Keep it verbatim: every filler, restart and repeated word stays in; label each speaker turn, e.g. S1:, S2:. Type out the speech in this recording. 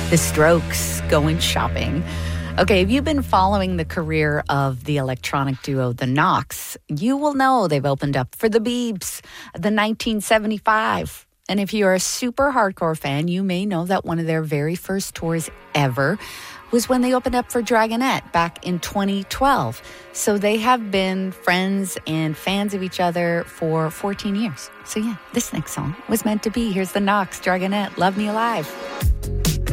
S1: The Strokes, Going Shopping. Okay, if you've been following the career of the electronic duo The Knocks, you will know they've opened up for the Biebs, the nineteen seventy-five. And if you're a super hardcore fan, you may know that one of their very first tours ever was when they opened up for Dragonette back in twenty twelve. So they have been friends and fans of each other for fourteen years. So yeah, this next song was meant to be. Here's The Knocks, Dragonette, Love Me Alive.